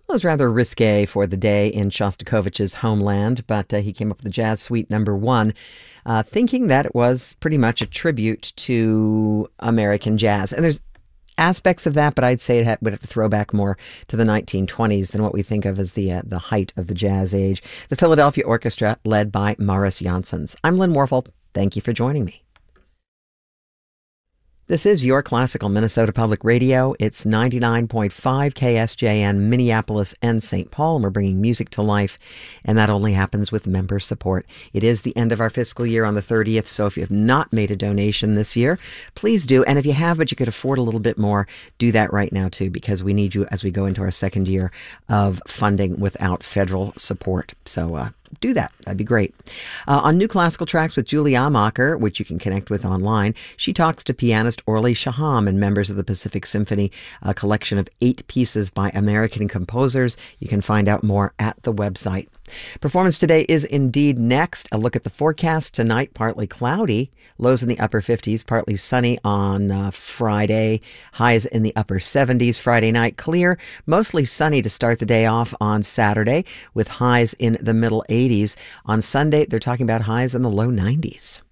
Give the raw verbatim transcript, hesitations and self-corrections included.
was rather risque for the day in Shostakovich's homeland, but uh, he came up with the Jazz Suite number one, uh, thinking that it was pretty much a tribute to American jazz. And there's aspects of that, but I'd say it had, would have to throw back more to the nineteen twenties than what we think of as the uh, the height of the jazz age. The Philadelphia Orchestra, led by Maurice Janssens. I'm Lynn Warfel. Thank you for joining me. This is your Classical Minnesota Public Radio. It's ninety-nine point five K S J N, Minneapolis and Saint Paul, and we're bringing music to life, and that only happens with member support. It is the end of our fiscal year on the thirtieth, so if you have not made a donation this year, please do. And if you have, but you could afford a little bit more, do that right now too, because we need you as we go into our second year of funding without federal support. So, uh, do that. That'd be great. Uh, on New Classical Tracks with Julie Amacher, which you can connect with online, she talks to pianist Orly Shaham and members of the Pacific Symphony, a collection of eight pieces by American composers. You can find out more at the website. Performance today is indeed next. A look at the forecast tonight, partly cloudy, lows in the upper fifties, partly sunny on uh, Friday, highs in the upper seventies. Friday night, clear, mostly sunny to start the day off on Saturday, with highs in the middle eighties. On Sunday, they're talking about highs in the low nineties.